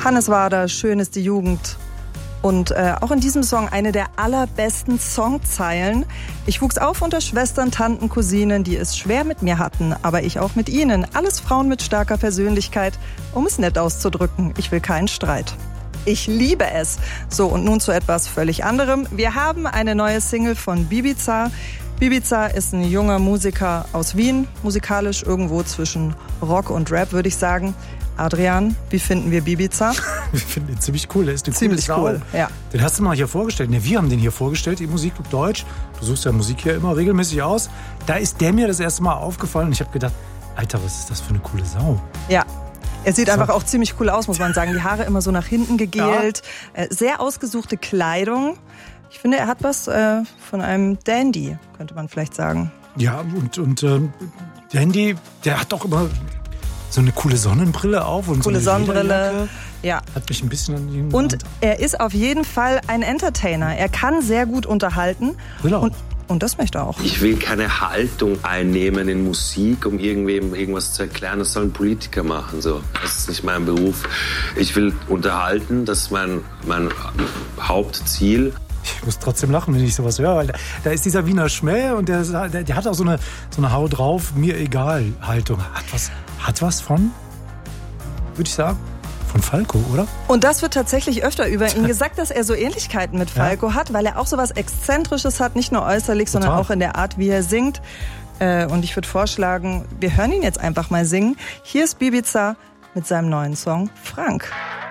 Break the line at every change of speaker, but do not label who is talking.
Hannes Wader, schön ist die Jugend. Und auch in diesem Song eine der allerbesten Songzeilen. Ich wuchs auf unter Schwestern, Tanten, Cousinen, die es schwer mit mir hatten, aber ich auch mit ihnen. Alles Frauen mit starker Persönlichkeit, um es nett auszudrücken. Ich will keinen Streit. Ich liebe es. So, und nun zu etwas völlig anderem. Wir haben eine neue Single von Bibiza. Bibiza ist ein junger Musiker aus Wien, musikalisch irgendwo zwischen Rock und Rap, würde ich sagen. Adrian, wie finden wir Bibiza?
Wir finden ihn ziemlich cool. Er ist eine
ziemlich
coole Sau.
Cool, ja.
Den hast du mal hier vorgestellt. Ne, wir haben den hier vorgestellt, die Musikclub Deutsch. Du suchst ja Musik hier immer regelmäßig aus. Da ist der mir das erste Mal aufgefallen und ich habe gedacht, Alter, was ist das für eine coole Sau?
Ja. Er sieht einfach auch ziemlich cool aus, muss man sagen. Die Haare immer so nach hinten gegelt. Ja. Sehr ausgesuchte Kleidung. Ich finde, er hat was von einem Dandy, könnte man vielleicht sagen.
Ja, und Dandy, der hat auch immer so eine coole Sonnenbrille auf. Und
coole
so eine
Sonnenbrille, ja.
Hat mich ein bisschen an ihn
Und
gewandt.
er ist auf jeden Fall ein Entertainer. Er kann sehr gut unterhalten. Und das möchte er auch.
Ich will keine Haltung einnehmen in Musik, um irgendwem irgendwas zu erklären. Das sollen Politiker machen. So. Das ist nicht mein Beruf. Ich will unterhalten, das ist mein Hauptziel.
Ich muss trotzdem lachen, wenn ich sowas höre, weil da ist dieser Wiener Schmäh und der hat auch so eine Hau drauf, mir egal Haltung. Hat was von, würde ich sagen, von Falco, oder?
Und das wird tatsächlich öfter über ihn gesagt, dass er so Ähnlichkeiten mit Falco hat, weil er auch so was Exzentrisches hat, nicht nur äußerlich, sondern auch in der Art, wie er singt. Und ich würde vorschlagen, wir hören ihn jetzt einfach mal singen. Hier ist Bibiza mit seinem neuen Song Frank.